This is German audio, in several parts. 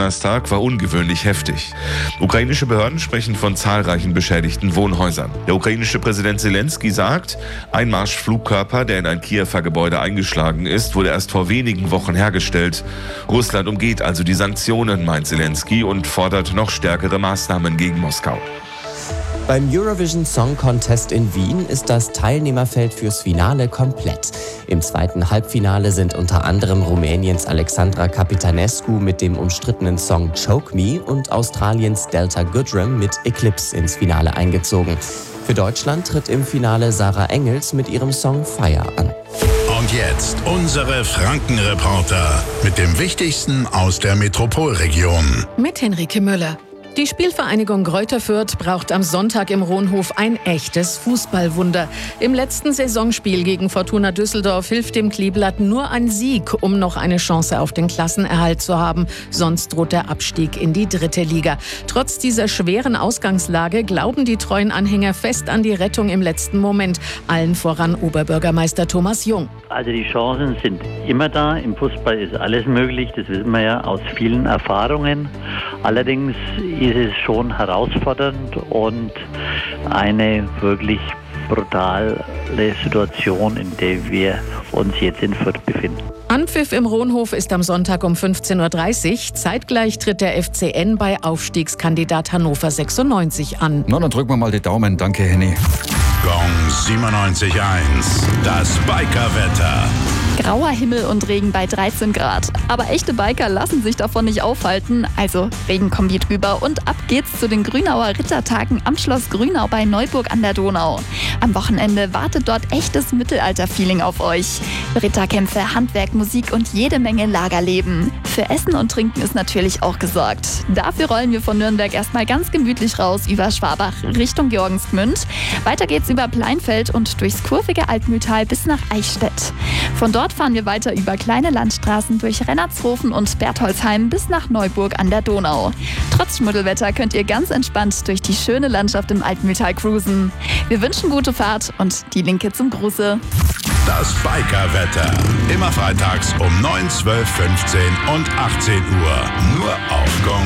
Donnerstag war ungewöhnlich heftig. Ukrainische Behörden sprechen von zahlreichen beschädigten Wohnhäusern. Der ukrainische Präsident Zelensky sagt, ein Marschflugkörper, der in ein Kiewer Gebäude eingeschlagen ist, wurde erst vor wenigen Wochen hergestellt. Russland umgeht also die Sanktionen, meint Zelensky, und fordert noch stärkere Maßnahmen gegen Moskau. Beim Eurovision Song Contest in Wien ist das Teilnehmerfeld fürs Finale komplett. Im zweiten Halbfinale sind unter anderem Rumäniens Alexandra Capitanescu mit dem umstrittenen Song Choke Me und Australiens Delta Goodrem mit Eclipse ins Finale eingezogen. Für Deutschland tritt im Finale Sarah Engels mit ihrem Song Fire an. Und jetzt unsere Franken-Reporter mit dem Wichtigsten aus der Metropolregion. Mit Henrike Müller. Die Spielvereinigung Greuther Fürth braucht am Sonntag im Rohnhof ein echtes Fußballwunder. Im letzten Saisonspiel gegen Fortuna Düsseldorf hilft dem Kleeblatt nur ein Sieg, um noch eine Chance auf den Klassenerhalt zu haben. Sonst droht der Abstieg in die 3. Liga. Trotz dieser schweren Ausgangslage glauben die treuen Anhänger fest an die Rettung im letzten Moment. Allen voran Oberbürgermeister Thomas Jung. Also die Chancen sind immer da. Im Fußball ist alles möglich. Das wissen wir ja aus vielen Erfahrungen. Allerdings ist es schon herausfordernd und eine wirklich brutale Situation, in der wir uns jetzt in Fürth befinden. Anpfiff im Rohnhof ist am Sonntag um 15.30 Uhr. Zeitgleich tritt der FCN bei Aufstiegskandidat Hannover 96 an. Na, dann drücken wir mal die Daumen. Danke, Henny. Gong 97.1, das Bikerwetter. Grauer Himmel und Regen bei 13 Grad. Aber echte Biker lassen sich davon nicht aufhalten. Also Regenkombi drüber und ab geht's zu den Grünauer Rittertagen am Schloss Grünau bei Neuburg an der Donau. Am Wochenende wartet dort echtes Mittelalter-Feeling auf euch. Ritterkämpfe, Handwerk, Musik und jede Menge Lagerleben. Für Essen und Trinken ist natürlich auch gesorgt. Dafür rollen wir von Nürnberg erstmal ganz gemütlich raus über Schwabach Richtung Georgensgmünd. Weiter geht's über Pleinfeld und durchs kurvige Altmühltal bis nach Eichstätt. Von dort fahren wir weiter über kleine Landstraßen durch Rennertshofen und Bertholdsheim bis nach Neuburg an der Donau. Trotz Schmuddelwetter könnt ihr ganz entspannt durch die schöne Landschaft im Altmühltal cruisen. Wir wünschen gute Fahrt und die Linke zum Gruße. Das Bikerwetter. Immer freitags um 9, 12, 15 und 18 Uhr. Nur auf Gong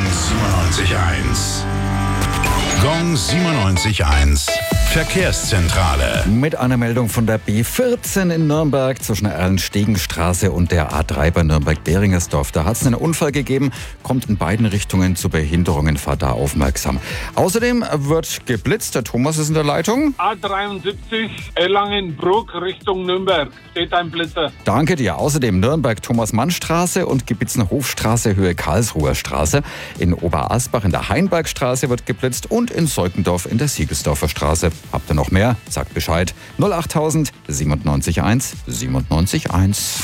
97.1. Gong 97.1. Verkehrszentrale. Mit einer Meldung von der B14 in Nürnberg zwischen der Erlenstegenstraße und der A3 bei Nürnberg-Beringersdorf. Da hat es einen Unfall gegeben, kommt in beiden Richtungen zu Behinderungen, fahrt da aufmerksam. Außerdem wird geblitzt, der Thomas ist in der Leitung. A73 Erlangen-Bruck Richtung Nürnberg, steht ein Blitzer. Danke dir. Außerdem Nürnberg-Thomas-Mann-Straße und Gebitzenhofstraße Höhe Karlsruher Straße. In Oberasbach in der Heinbergstraße wird geblitzt und in Seukendorf in der Siegelsdorfer Straße. Habt ihr noch mehr? Sagt Bescheid. 08000 97.1 97.1.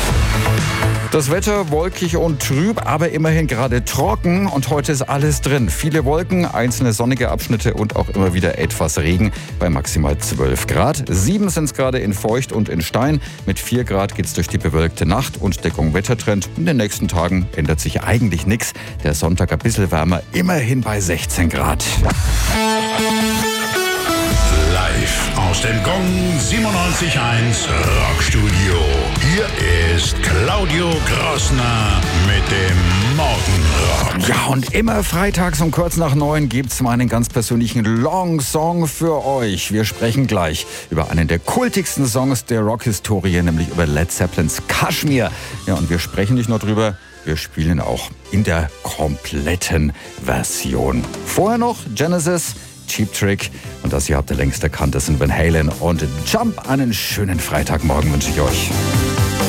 Das Wetter wolkig und trüb, aber immerhin gerade trocken und heute ist alles drin. Viele Wolken, einzelne sonnige Abschnitte und auch immer wieder etwas Regen bei maximal 12 Grad. 7 sind es gerade in Feucht und in Stein. Mit 4 Grad geht es durch die bewölkte Nacht und Deckung Wettertrend. In den nächsten Tagen ändert sich eigentlich nichts. Der Sonntag ein bisschen wärmer, immerhin bei 16 Grad. Live aus dem Gong 97.1 Rockstudio. Hier ist Claudio Grossner mit dem Morgenrock. Ja, und immer freitags um kurz nach 9 gibt's meinen ganz persönlichen Long-Song für euch. Wir sprechen gleich über einen der kultigsten Songs der Rockhistorie, nämlich über Led Zeppelins Kashmir. Ja, und wir sprechen nicht nur drüber, wir spielen auch in der kompletten Version. Vorher noch Genesis, Cheap Trick. Und das hier habt ihr längst erkannt, das sind Van Halen und Jump. Einen schönen Freitagmorgen wünsche ich euch.